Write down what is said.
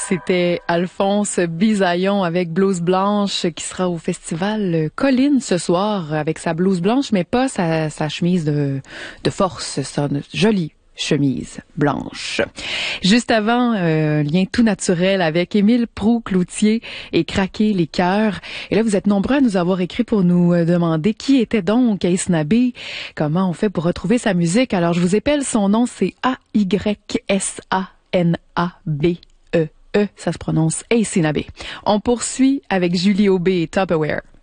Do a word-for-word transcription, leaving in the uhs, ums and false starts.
C'était Alphonse Bisaillon avec Blouse Blanche qui sera au festival Colline ce soir avec sa blouse blanche, mais pas sa, sa chemise de, de force, sa jolie chemise blanche. Juste avant, euh, lien tout naturel avec Émile Proulx-Cloutier et Craquer les cœurs. Et là, vous êtes nombreux à nous avoir écrit pour nous demander qui était donc Ace Nabé, comment on fait pour retrouver sa musique. Alors, je vous épelle son nom, c'est A Y S A N A B E E, ça se prononce Ace Nabé. On poursuit avec Julie Aubé et Tupperware.